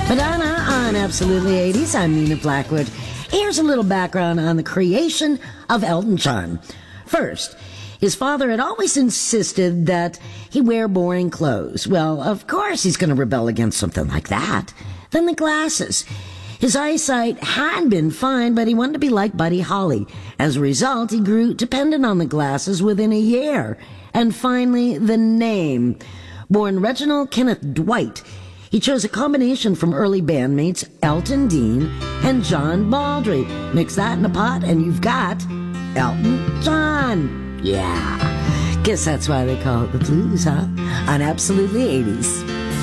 Madonna on Absolutely 80s. I'm Nina Blackwood. Here's a little background on the creation of Elton John. First, his father had always insisted that he wear boring clothes. Well, of course he's going to rebel against something like that. Then the glasses. His eyesight had been fine, but he wanted to be like Buddy Holly. As a result, he grew dependent on the glasses within a year. And finally, the name. Born Reginald Kenneth Dwight, he chose a combination from early bandmates Elton Dean and John Baldry. Mix that in a pot and you've got Elton John. Yeah. Guess that's why they call it the blues, huh? On Absolutely 80s.